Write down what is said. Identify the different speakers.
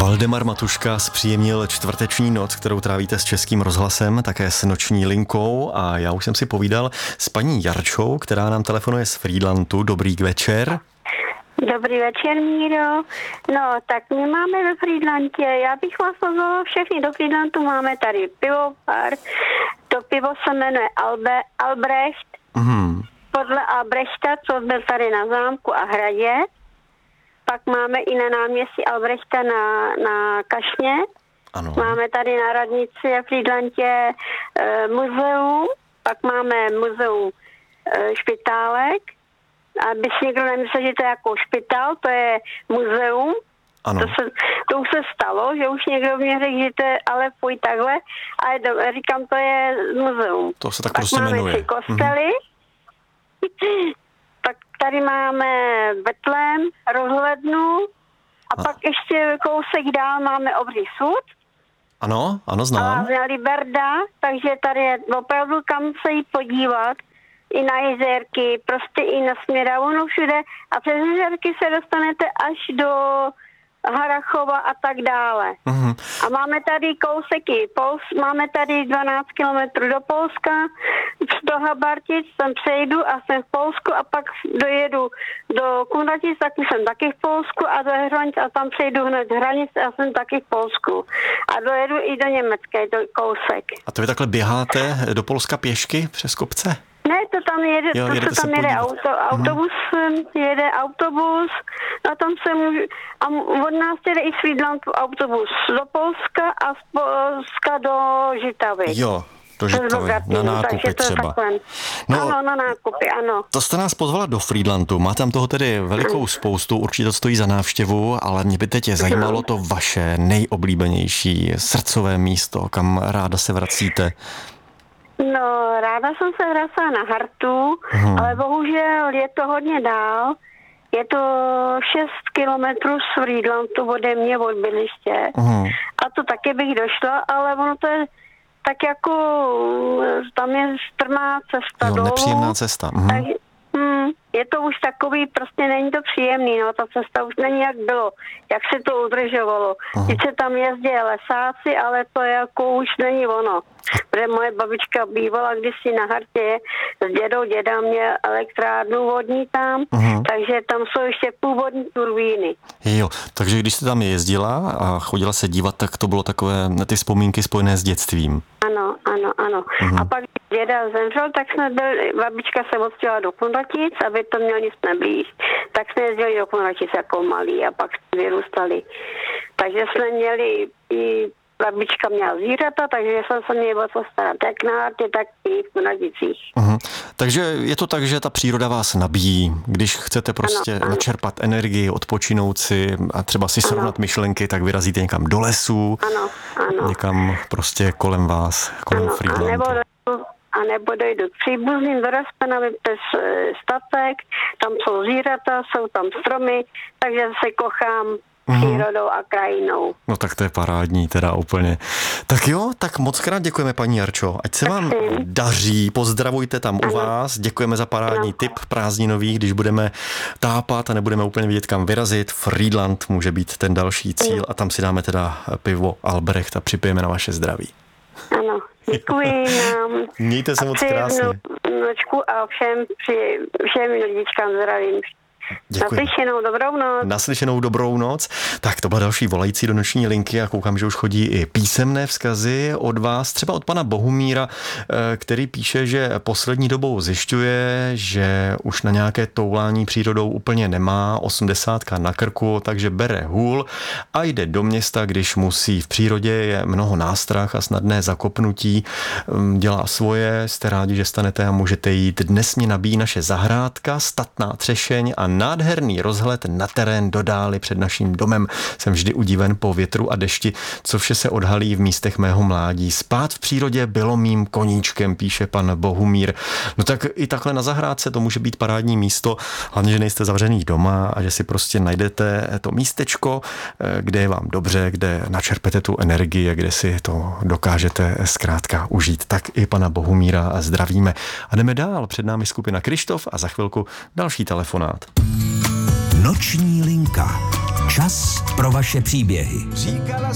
Speaker 1: Valdemar Matuška zpříjemnil čtvrteční noc, kterou trávíte s Českým rozhlasem, také s noční linkou, a já už jsem si povídal s paní Jarčou, která nám telefonuje z Frýdlantu. Dobrý večer.
Speaker 2: Dobrý večer, Míro. No, tak my máme ve Frýdlantě, já bych vás pozvala všechny do Frýdlantu, máme tady pivovar, to pivo se jmenuje Albrecht, podle Albrechta, co byl tady na zámku a hradě. Pak máme i na náměstí Albrechta na Kašně.
Speaker 1: Ano.
Speaker 2: Máme tady na radnici v Frýdlantě muzeum, pak máme muzeum špitálek. Aby si někdo nemyslel, že to je jako špitál, to je muzeum.
Speaker 1: Ano.
Speaker 2: To už se stalo, že už někdo mě řekl, že to je, ale fuj takhle. Ale říkám, to je muzeum.
Speaker 1: To se tak
Speaker 2: pak
Speaker 1: prostě
Speaker 2: máme
Speaker 1: jmenuje.
Speaker 2: Tři kostely. Pak tady máme Betlém, rozhlednu. A pak ještě kousek dál máme Obří sud.
Speaker 1: Ano, znám.
Speaker 2: A Liberda, takže tady je opravdu kam se jít podívat. I na jezérky, prostě i na Směravonu všude. A přes jezérky se dostanete až do Harachova a tak dále. A máme tady kouseky. Máme tady 12 kilometrů do Polska, do Habartic, tam přejdu a jsem v Polsku a pak dojedu do Kunratic, tak už jsem taky v Polsku a do Hranic a tam přejdu hned hranice a jsem taky v Polsku. A dojedu i do Německa, do kousek.
Speaker 1: A to vy takhle běháte do Polska pěšky přes kopce?
Speaker 2: Ne, to tam jede, jede autobus a tam se můžu, a od nás jede i z Frýdlantu autobus do Polska a z Polska do Žitavy.
Speaker 1: Jo, do Žitavy, na nákupy třeba.
Speaker 2: No, ano, na nákupy, ano.
Speaker 1: To jste nás pozvala do Frýdlantu, má tam toho tedy velikou spoustu, určitě to stojí za návštěvu, ale mě by teď zajímalo to vaše nejoblíbenější srdcové místo, kam ráda se vracíte.
Speaker 2: No, ráda jsem se vracela na Hartu, ale bohužel je to hodně dál. Je to 6 kilometrů z Frýdlantu ode mě, od bydliště. A to taky bych došla, ale ono to je tak jako, tam je strmá cesta dolů.
Speaker 1: Nepříjemná cesta.
Speaker 2: Je to už takový, prostě není to příjemný, no, ta cesta už není jak bylo, jak se to udržovalo. Sice tam jezdí lesáci, ale to jako už není ono. Protože moje babička bývala kdysi na Hartě s děda měl elektrárnu vodní tam, takže tam jsou ještě původní turbíny.
Speaker 1: Jo, takže když jste tam jezdila a chodila se dívat, tak to bylo takové ty vzpomínky spojené s dětstvím.
Speaker 2: Ano. A pak když děda zemřel, tak babička se odstěhovala do Kunratic, aby to měli jsme blíž. Tak jsme jezdili do Kunratic jako malí a pak vyrůstali. Takže jsme měli i babička měla zvířata, takže jsem se měla o co starat, jak na Hartě, tak i v Kunraticích.
Speaker 1: Takže je to tak, že ta příroda vás nabíjí, když chcete prostě načerpat energii, odpočinout si a třeba si srovnat myšlenky, tak vyrazíte někam do lesů, někam prostě kolem vás, kolem Frýdlantu.
Speaker 2: A nebo dojdu k příbuzným do Raspenovi přes statek, tam jsou zvířata, jsou tam stromy, takže se kochám přírodou a krajinou.
Speaker 1: No tak to je parádní teda úplně. Tak jo, tak moc krát děkujeme, paní Jarčo. Ať se vám daří, pozdravujte tam u vás. Děkujeme za parádní tip prázdninový, když budeme tápat a nebudeme úplně vědět, kam vyrazit. Frýdlant může být ten další cíl a tam si dáme teda pivo Albrecht a připijeme na vaše zdraví.
Speaker 2: Ano, děkuji nám.
Speaker 1: Mějte se moc krásně.
Speaker 2: Nočku a všem lidičkám zdravím.
Speaker 1: Děkuji.
Speaker 2: Naslyšenou, dobrou noc.
Speaker 1: Naslyšenou, dobrou noc. Tak to byla další volající do noční linky a koukám, že už chodí i písemné vzkazy od vás, třeba od pana Bohumíra, který píše, že poslední dobou zjišťuje, že už na nějaké toulání přírodou úplně nemá, 80 na krku, takže bere hůl a jde do města, když musí. V přírodě je mnoho nástrah a snadné zakopnutí, dělá svoje, jste rádi, že stanete a můžete jít. Dnes mě nabíjí naše zahrádka, statná třešeň a nádherný rozhled na terén do dály před naším domem. Jsem vždy udiven po větru a dešti, co vše se odhalí v místech mého mládí. Spát v přírodě bylo mým koníčkem, píše pan Bohumír. No tak i takhle na zahrádce to může být parádní místo, hlavně, že nejste zavřený doma a že si prostě najdete to místečko, kde je vám dobře, kde načerpete tu energii a kde si to dokážete zkrátka užít. Tak i pana Bohumíra zdravíme. A jdeme dál. Před námi skupina Kryštof a za chvilku další telefonát.
Speaker 3: Noční linka. Čas pro vaše příběhy.